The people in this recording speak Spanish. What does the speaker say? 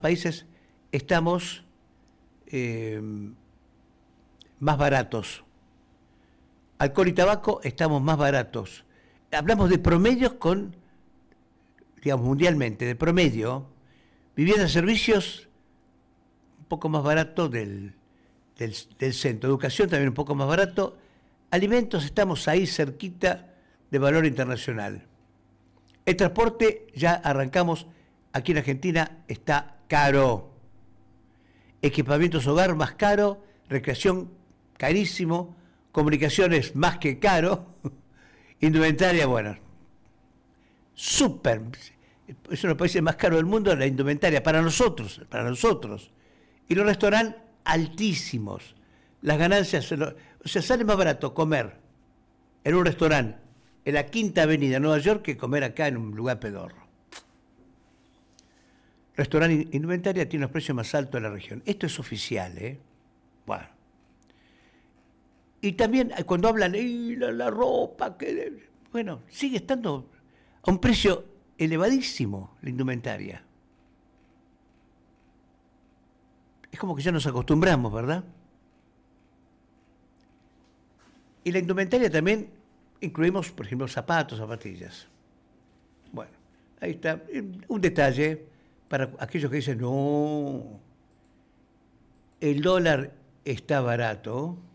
países estamos eh, más baratos. Alcohol y tabaco estamos más baratos. Hablamos de promedios digamos, mundialmente, de promedio. Vivienda de servicios, un poco más barato del centro. Educación también un poco más barato. Alimentos estamos ahí cerquita de valor internacional. El transporte, ya arrancamos, aquí en Argentina está caro. Equipamientos hogar más caro, recreación carísimo, comunicaciones más que caro, indumentaria, bueno, súper. Es uno de los países más caros del mundo, la indumentaria, para nosotros, para nosotros. Y los restaurantes altísimos. Las ganancias, o sea, sale más barato comer en un restaurante en la Quinta Avenida de Nueva York que comer acá en un lugar pedorro. Restaurante indumentaria tiene los precios más altos de la región. Esto es oficial, ¿eh? Bueno. Y también cuando hablan, la ropa, bueno, sigue estando a un precio elevadísimo la indumentaria. Es como que ya nos acostumbramos, ¿verdad? Y la indumentaria también incluimos, por ejemplo, zapatos, zapatillas. Bueno, ahí está un detalle para aquellos que dicen, no, el dólar está barato.